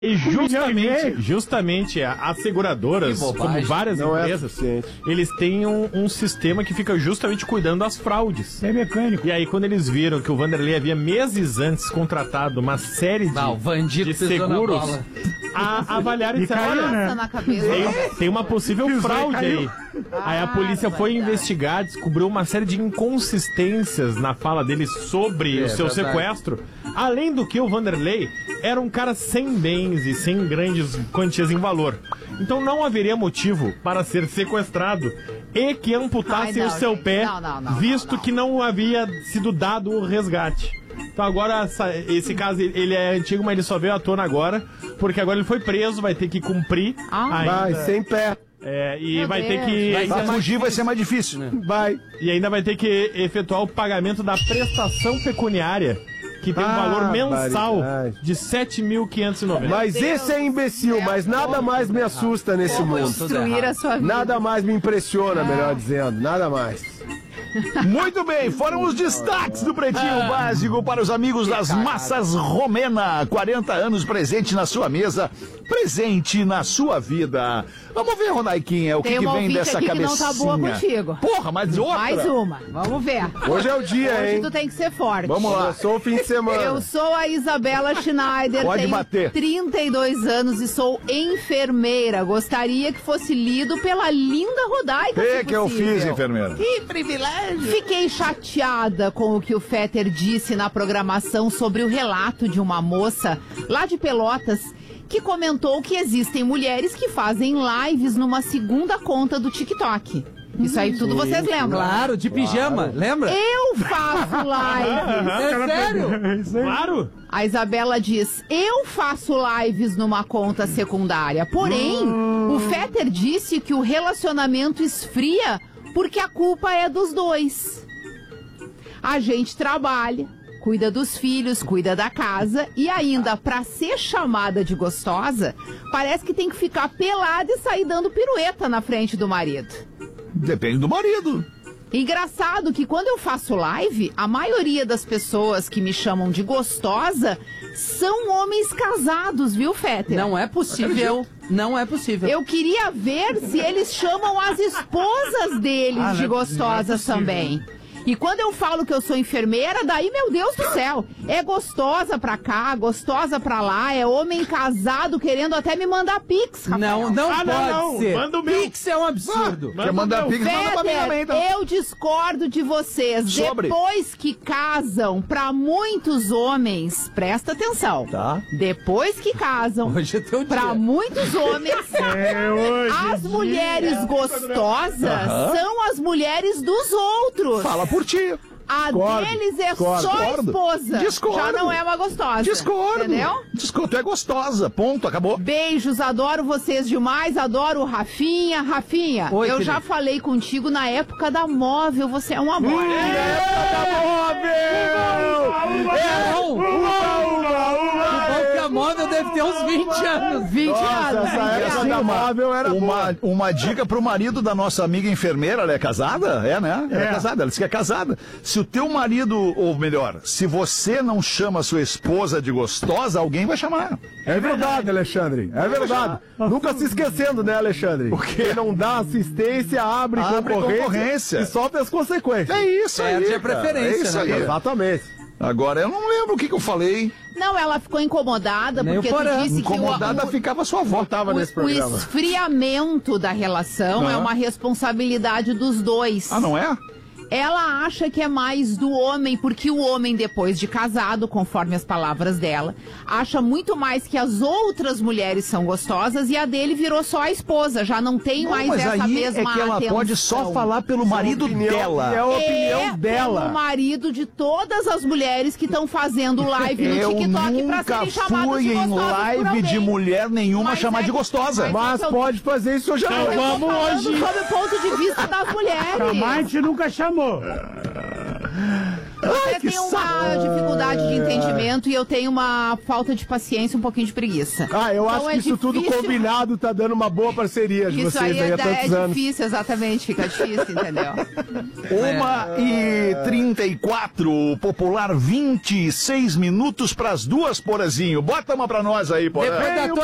E justamente as seguradoras, como várias empresas, eles têm um sistema que fica justamente cuidando das fraudes. É mecânico. E aí, quando eles viram que o Vanderlei havia meses antes contratado uma série de seguros, avaliaram e disseram, tem uma possível fraude aí. Aí a polícia foi investigar, descobriu uma série de inconsistências na fala dele sobre o seu sequestro. Além do que, o Vanderlei era um cara sem bens e sem grandes quantias em valor. Então não haveria motivo para ser sequestrado e que amputassem o seu pé, visto que não havia sido dado o resgate. Então agora, esse caso, ele é antigo, mas ele só veio à tona agora, porque agora ele foi preso, vai ter que cumprir. Vai, sem pé. E vai ter que... Pra fugir vai ser mais difícil, né? Vai. E ainda vai ter que efetuar o pagamento da prestação pecuniária, que tem um valor mensal de 7.590. Mas esse é imbecil, mas nada mais me assusta nesse mundo. Destruir a sua vida. Nada mais me impressiona, melhor dizendo. Nada mais. Muito bem, foram os destaques do Pretinho Básico para os amigos das Massas Romena. 40 anos presente na sua mesa, presente na sua vida. Vamos ver, Rodaiquinha, o que vem dessa cabecinha. Tem uma não tá boa contigo. Porra, mas outra. Mais uma, vamos ver. Hoje é o dia, Hoje hein? tu tem que ser forte. Vamos lá. Eu sou o fim de semana. Eu sou a Isabela Schneider, Pode tenho bater. 32 anos e sou enfermeira. Gostaria que fosse lido pela linda Rodaica, se que eu possível. fiz, enfermeira. Que privilégio. Fiquei chateada com o que o Fetter disse na programação sobre o relato de uma moça lá de Pelotas que comentou que existem mulheres que fazem lives numa segunda conta do TikTok. Isso aí tudo vocês lembram? Claro, de pijama, lembra? Eu faço lives. É sério? Claro. A Isabela diz, eu faço lives numa conta secundária. Porém, o Fetter disse que o relacionamento esfria porque a culpa é dos dois. A gente trabalha, cuida dos filhos, cuida da casa e ainda, pra ser chamada de gostosa, parece que tem que ficar pelada e sair dando pirueta na frente do marido. Depende do marido. Engraçado que quando eu faço live, a maioria das pessoas que me chamam de gostosa são homens casados, viu, Fetter? Não é possível. Não é possível. Eu queria ver se eles chamam as esposas deles de gostosas também. E quando eu falo que eu sou enfermeira, daí, meu Deus do céu, é gostosa pra cá, gostosa pra lá, é homem casado querendo até me mandar pix, Rafael. Não pode ser. Manda o meu. Pix é um absurdo. Quer mandar pix, manda pra mim também, então. Eu discordo de vocês. Sobre. Depois que casam, pra muitos homens, presta atenção. Tá. Depois que casam, Hoje é teu pra dia. muitos homens, as mulheres gostosas são as mulheres dos outros. Fala por ti. A deles é só a esposa. Discordo. Já não é uma gostosa. Discordo. Entendeu? Discordo. Tu é gostosa. Ponto. Acabou. Beijos, adoro vocês demais, adoro o Rafinha. Rafinha, Oi, eu querido. já falei contigo na época da móvel, você é um amor. Que a móvel deve ter uns 20 anos. 20 anos. Essa época assim, da móvel era boa. uma dica pro marido da nossa amiga enfermeira, ela é casada? É, né? Ela é casada, ela disse que é casada. Se o teu marido, ou melhor, se você não chama sua esposa de gostosa, alguém vai chamar. É verdade, Alexandre. É verdade. Nunca se esquecendo, né, Alexandre? Quem não dá assistência, abre concorrência e sofre as consequências. É isso aí. Perde a preferência, É isso né, aí. cara? Exatamente. Agora, eu não lembro o que eu falei. Não, ela ficou incomodada Nem porque o tu Porã. disse que Incomodada ficava sua avó. Tava nesse o programa. esfriamento da relação é uma responsabilidade dos dois. Ah, não é? Ela acha que é mais do homem, porque o homem, depois de casado, conforme as palavras dela, acha muito mais que as outras mulheres são gostosas e a dele virou só a esposa, já não tem mais mas essa aí mesma é que ela atenção. pode só falar pelo marido dela. É a opinião Pelo dela. marido de todas as mulheres que estão fazendo live no Eu TikTok pra nunca serem chamadas fui de em gostosas por live alguém. de mulher nenhuma Mas chamar é de que- gostosa. Mas pode fazer isso hoje à Eu noite. tô falando sobre o ponto de vista das mulheres. Chamar a gente nunca chamou. Você tem uma dificuldade de entendimento e eu tenho uma falta de paciência, um pouquinho de preguiça. Eu acho que isso tudo combinado tá dando uma boa parceria de vocês aí há tantos anos. É difícil, exatamente, fica difícil, entendeu? 1h34, popular 26 minutos pras 2, Porazinho. Bota uma pra nós aí, Porã.